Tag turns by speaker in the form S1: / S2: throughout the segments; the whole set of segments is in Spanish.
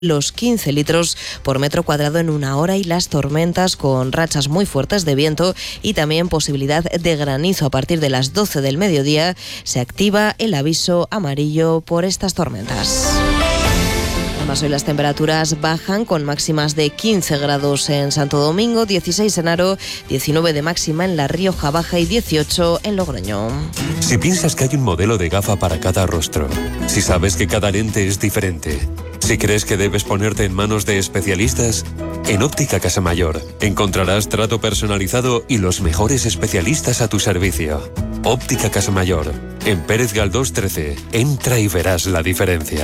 S1: los 15 litros por metro cuadrado en una hora, y las tormentas con rachas muy fuertes de viento y también posibilidad de granizo. A partir de las 12 del mediodía se activa el aviso amarillo por estas tormentas. Además, hoy las temperaturas bajan con máximas de 15 grados en Santo Domingo, 16 en Haro, 19 de máxima en La Rioja Baja y 18 en Logroño.
S2: Si piensas que hay un modelo de gafa para cada rostro, si sabes que cada lente es diferente, si crees que debes ponerte en manos de especialistas, en Óptica Casamayor encontrarás trato personalizado y los mejores especialistas a tu servicio. Óptica Casamayor, en Pérez Galdós 13. Entra y verás la diferencia.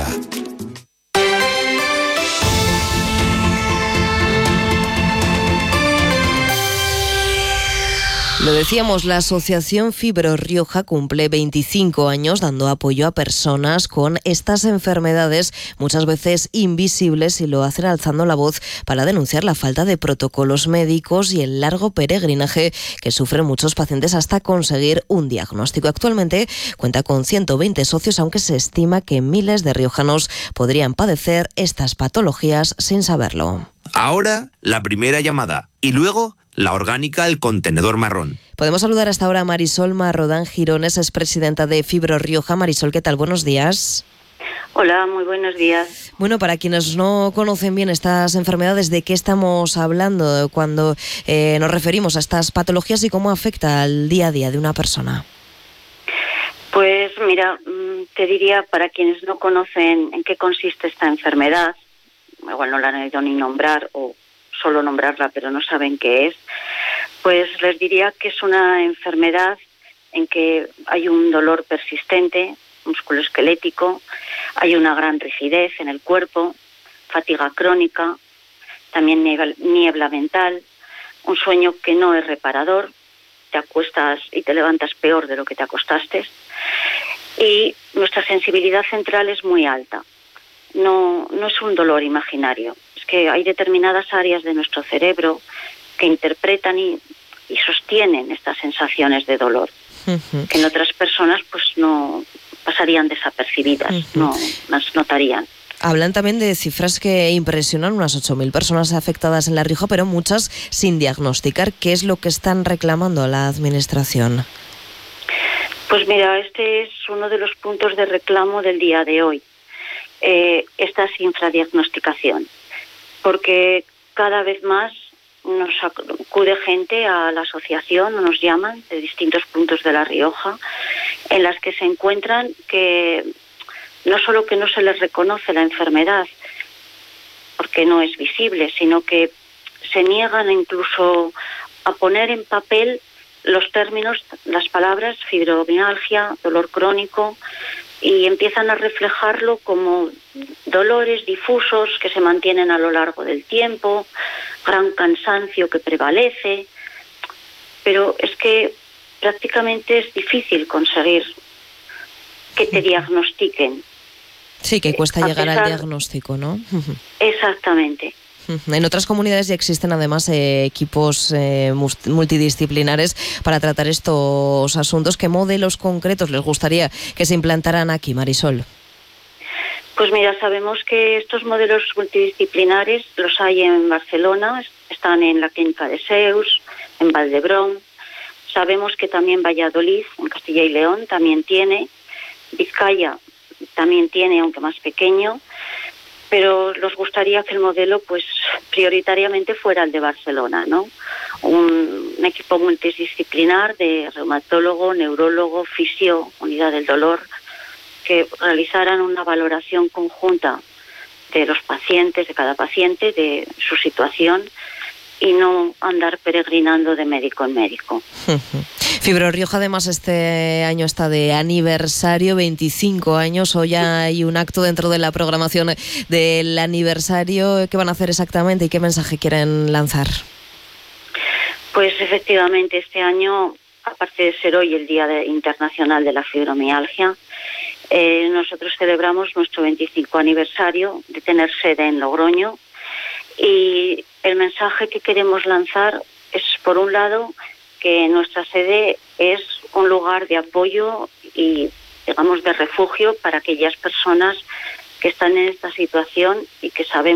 S1: Lo decíamos, la Asociación Fibro Rioja cumple 25 años dando apoyo a personas con estas enfermedades, muchas veces invisibles, y lo hacen alzando la voz para denunciar la falta de protocolos médicos y el largo peregrinaje que sufren muchos pacientes hasta conseguir un diagnóstico. Actualmente cuenta con 120 socios, aunque se estima que miles de riojanos podrían padecer estas patologías sin saberlo.
S3: Ahora la primera llamada y luego la orgánica, el contenedor marrón.
S1: Podemos saludar hasta ahora a Marisol Marrodán Girones, es presidenta de Fibro Rioja. Marisol, ¿qué tal? Buenos días.
S4: Hola, muy buenos días.
S1: Bueno, para quienes no conocen bien estas enfermedades, ¿de qué estamos hablando cuando nos referimos a estas patologías y cómo afecta al día a día de una persona?
S4: Pues mira, te diría, para quienes no conocen en qué consiste esta enfermedad, igual no la han oído ni nombrar o solo nombrarla pero no saben qué es, pues les diría que es una enfermedad en que hay un dolor persistente, musculoesquelético, hay una gran rigidez en el cuerpo, fatiga crónica, también niebla mental, un sueño que no es reparador, te acuestas y te levantas peor de lo que te acostaste, y nuestra sensibilidad central es muy alta. No es un dolor imaginario, es que hay determinadas áreas de nuestro cerebro que interpretan y sostienen estas sensaciones de dolor, que en otras personas pues no pasarían desapercibidas, no las notarían.
S1: Hablan también de cifras que impresionan, unas 8.000 personas afectadas en La Rioja, pero muchas sin diagnosticar. ¿Qué es lo que están reclamando a la Administración?
S4: Pues mira, este es uno de los puntos de reclamo del día de hoy. Esta infradiagnosticación, porque cada vez más nos acude gente a la asociación, nos llaman de distintos puntos de La Rioja, en las que se encuentran que no solo que no se les reconoce la enfermedad porque no es visible, sino que se niegan incluso a poner en papel los términos, las palabras fibromialgia, dolor crónico, y empiezan a reflejarlo como dolores difusos que se mantienen a lo largo del tiempo, gran cansancio que prevalece, pero es que prácticamente es difícil conseguir que te diagnostiquen.
S1: Sí, que cuesta llegar al diagnóstico, ¿no?
S4: Exactamente.
S1: En otras comunidades ya existen además equipos multidisciplinares para tratar estos asuntos. ¿Qué modelos concretos les gustaría que se implantaran aquí, Marisol?
S4: Pues mira, sabemos que estos modelos multidisciplinares los hay en Barcelona, están en la Clínica de Seus, en Valdebrón. Sabemos que también Valladolid, en Castilla y León, también tiene. Vizcaya también tiene, aunque más pequeño. Pero nos gustaría que el modelo pues prioritariamente fuera el de Barcelona, ¿no? Un equipo multidisciplinar de reumatólogo, neurólogo, fisio, unidad del dolor, que realizaran una valoración conjunta de los pacientes, de cada paciente, de su situación, y no andar peregrinando de médico en médico.
S1: Fibro Rioja además este año está de aniversario, 25 años. Hoy hay un acto dentro de la programación del aniversario. ¿Qué van a hacer exactamente y qué mensaje quieren lanzar?
S4: Pues efectivamente este año, aparte de ser hoy el Día Internacional de la Fibromialgia, nosotros celebramos nuestro 25 aniversario de tener sede en Logroño, y el mensaje que queremos lanzar es, por un lado, que nuestra sede es un lugar de apoyo y, digamos, de refugio para aquellas personas que están en esta situación y que sabemos